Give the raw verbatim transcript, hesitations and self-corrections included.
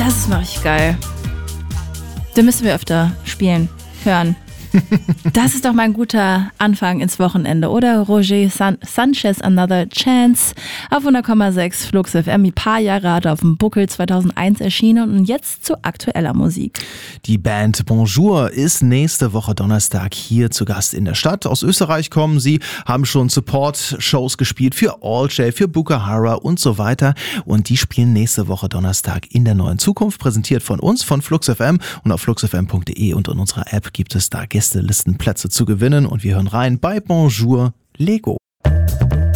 Das ist mal richtig geil. Den müssen wir öfter spielen, hören. Das ist doch mal ein guter Anfang ins Wochenende, oder? Roger San- Sanchez, Another Chance auf hundert Komma sechs Flux F M. Ein paar Jahre hat er auf dem Buckel zweitausendeins erschienen und jetzt zu aktueller Musik. Die Band Bonjour ist nächste Woche Donnerstag hier zu Gast in der Stadt. Aus Österreich kommen sie, haben schon Support-Shows gespielt für All J, für Bukahara und so weiter. Und die spielen nächste Woche Donnerstag in der Neuen Zukunft, präsentiert von uns, von Flux F M. Und auf flux f m punkt de und in unserer App gibt es da Gästelistenplätze zu gewinnen. Und wir hören rein bei Bonjour Lego.